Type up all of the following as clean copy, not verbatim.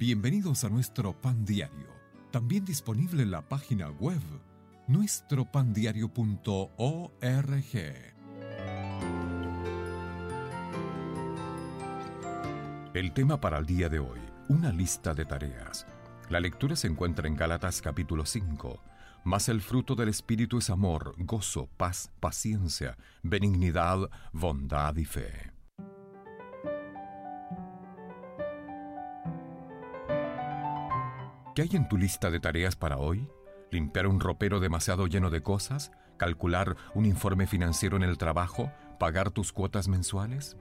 Bienvenidos a nuestro Pan Diario, también disponible en la página web nuestropandiario.org. El tema para el día de hoy, una lista de tareas. La lectura se encuentra en Gálatas capítulo 5. Mas el fruto del Espíritu es amor, gozo, paz, paciencia, benignidad, bondad y fe. ¿Qué hay en tu lista de tareas para hoy? ¿Limpiar un ropero demasiado lleno de cosas? ¿Calcular un informe financiero en el trabajo? ¿Pagar tus cuotas mensuales?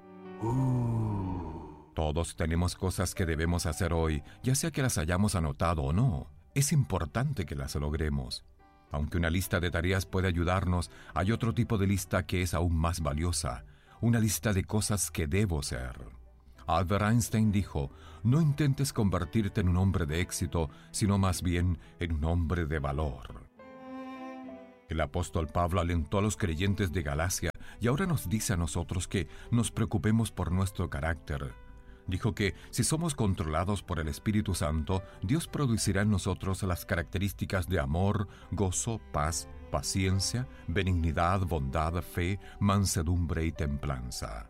Todos tenemos cosas que debemos hacer hoy, ya sea que las hayamos anotado o no. Es importante que las logremos. Aunque una lista de tareas puede ayudarnos, hay otro tipo de lista que es aún más valiosa. Una lista de cosas que debo hacer. Albert Einstein dijo, no intentes convertirte en un hombre de éxito, sino más bien en un hombre de valor. El apóstol Pablo alentó a los creyentes de Galacia y ahora nos dice a nosotros que nos preocupemos por nuestro carácter. Dijo que si somos controlados por el Espíritu Santo, Dios producirá en nosotros las características de amor, gozo, paz, paciencia, benignidad, bondad, fe, mansedumbre y templanza.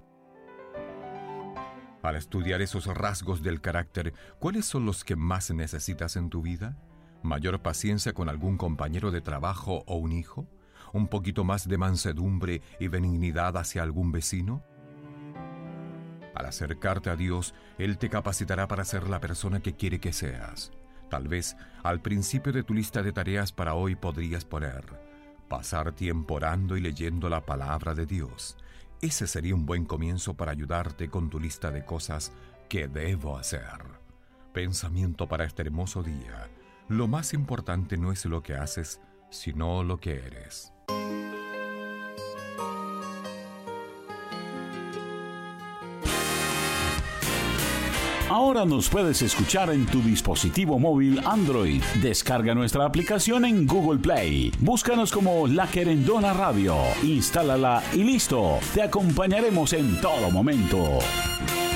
Al estudiar esos rasgos del carácter, ¿cuáles son los que más necesitas en tu vida? ¿Mayor paciencia con algún compañero de trabajo o un hijo? ¿Un poquito más de mansedumbre y benignidad hacia algún vecino? Al acercarte a Dios, Él te capacitará para ser la persona que quiere que seas. Tal vez, al principio de tu lista de tareas para hoy podrías poner: pasar tiempo orando y leyendo la palabra de Dios. Ese sería un buen comienzo para ayudarte con tu lista de cosas que debo hacer. Pensamiento para este hermoso día. Lo más importante no es lo que haces, sino lo que eres. Ahora nos puedes escuchar en tu dispositivo móvil Android. Descarga nuestra aplicación en Google Play. Búscanos como La Querendona Radio. Instálala y listo. Te acompañaremos en todo momento.